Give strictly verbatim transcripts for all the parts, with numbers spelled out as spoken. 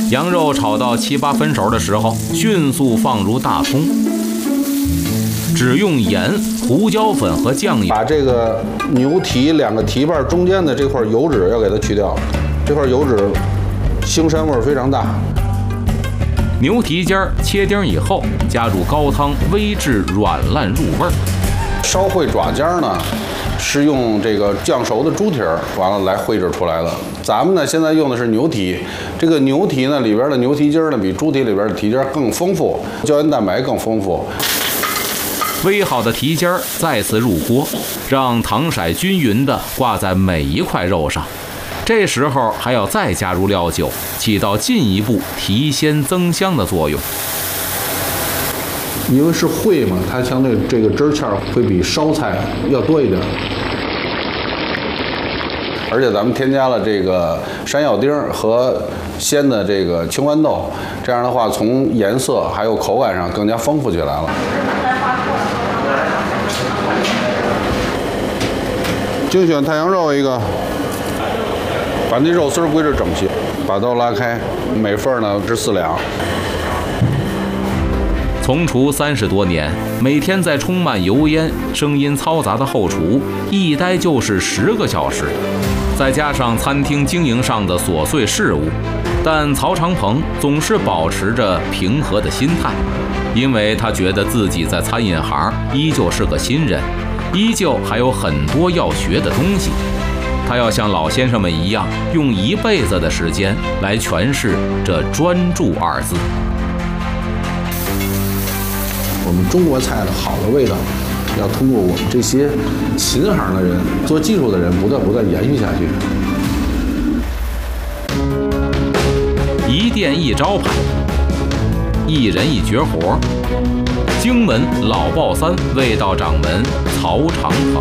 羊肉炒到七八分熟的时候，迅速放入大葱，只用盐、胡椒粉和酱油， 把这个牛蹄两个蹄瓣中间的这块油脂要给它去掉，这块油脂腥膻味非常大。 牛蹄尖切丁以后，加入高汤煨至软烂入味儿。 烧烩爪尖呢，是用这个酱熟的猪蹄儿，完了来烩制出来的。咱们呢现在用的是牛蹄，这个牛蹄呢里边的牛蹄筋呢比猪蹄里边的蹄筋更丰富，胶原蛋白更丰富。 煨好的蹄尖再次入锅，让糖色均匀地挂在每一块肉上。这时候还要再加入料酒，起到进一步提鲜增香的作用。 因为是烩嘛，它相对这个汁儿芡会比烧菜要多一点。而且咱们添加了这个山药丁和鲜的这个青豌豆，这样的话从颜色还有口感上更加丰富起来了。精选太阳肉一个，把那肉丝归置整齐，把刀拉开，每份呢是四两。 从厨三十多年，每天在充满油烟、声音嘈杂的后厨，一待就是十个小时，再加上餐厅经营上的琐碎事务，但曹长鹏总是保持着平和的心态，因为他觉得自己在餐饮行依旧是个新人，依旧还有很多要学的东西。他要像老先生们一样，用一辈子的时间来诠释这专注二字。 我们中国菜的好的味道，要通过我们这些勤行的人、做技术的人，不断不断延续下去。 一店一招牌，一人一绝活。荆门老鲍三味道掌门曹长鹏。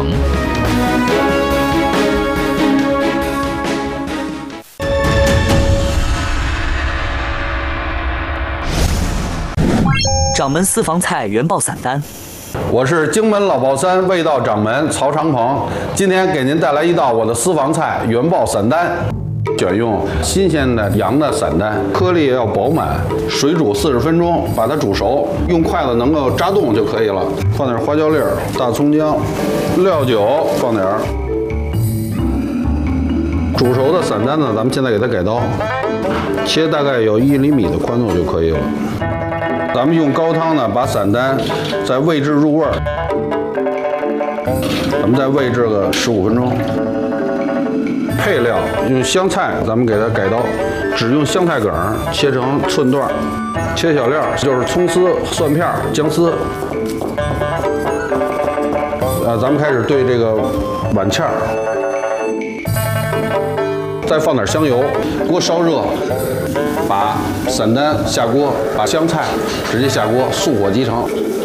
掌门私房菜原爆散单， 我是荆门老鲍三味道掌门曹长鹏，今天给您带来一道我的私房菜原爆散单。选用新鲜的羊的散单，颗粒要饱满，水煮四十分钟，把它煮熟，用筷子能够扎洞就可以了。放点花椒粒儿、大葱姜、料酒，放点儿。煮熟的散单呢，咱们现在给它改刀，切大概有一厘米的宽度就可以了。咱们用高汤呢，把散单再煨制入味儿，咱们再煨制个十五分钟。配料用香菜，咱们给它改刀，只用香菜梗切成寸段，切小料就是葱丝、蒜片、姜丝。呃，咱们开始对这个碗芡，再放点香油，锅烧热，把散单下锅，把香菜直接下锅，速火即成。